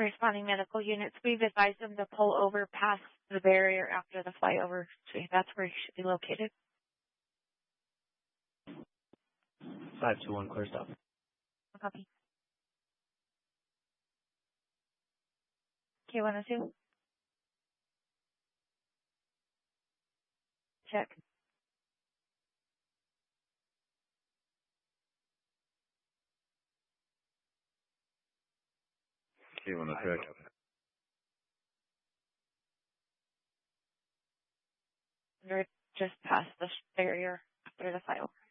responding medical units. We've advised them to pull over past the barrier after the flyover. So that's where he should be located. 521, clear stop. Copy. K102. Check. K102. They're just past the barrier after the flyover.